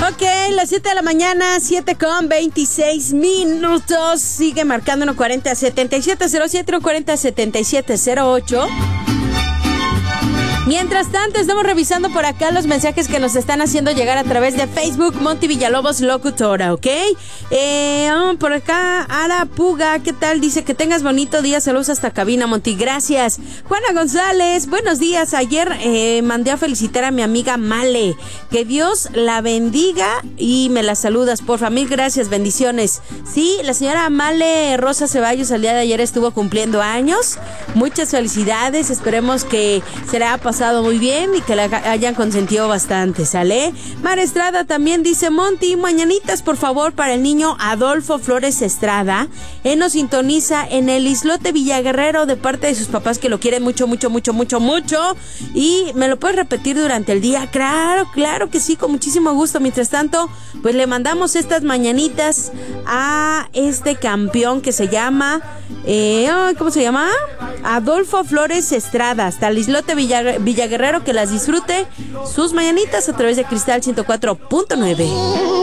Ok, las 7 de la mañana, 7:26. Sigue marcando 140-7707, 140-7708. Mientras tanto, estamos revisando por acá los mensajes que nos están haciendo llegar a través de Facebook. Monty Villalobos, locutora, ¿ok? Por acá, Ara Puga, ¿qué tal? Dice que tengas bonito día. Saludos hasta cabina, Monty. Gracias. Juana González, buenos días. Ayer mandé a felicitar a mi amiga Male. Que Dios la bendiga y me la saludas, porfa. Mil gracias, bendiciones. Sí, la señora Male Rosa Ceballos el día de ayer estuvo cumpliendo años. Muchas felicidades. Esperemos que se la haya pasado muy bien y que la hayan consentido bastante, ¿sale? Mar Estrada también dice: Monty, mañanitas por favor para el niño Adolfo Flores Estrada. Él nos sintoniza en el islote Villaguerrero de parte de sus papás que lo quieren mucho, mucho, mucho, mucho, mucho. Y me lo puedes repetir durante el día. Claro que sí, con muchísimo gusto. Mientras tanto, pues le mandamos estas mañanitas a este campeón que se llama ¿cómo se llama? Adolfo Flores Estrada, hasta el islote Villaguerrero, que las disfrute sus mañanitas a través de Cristal 104.9.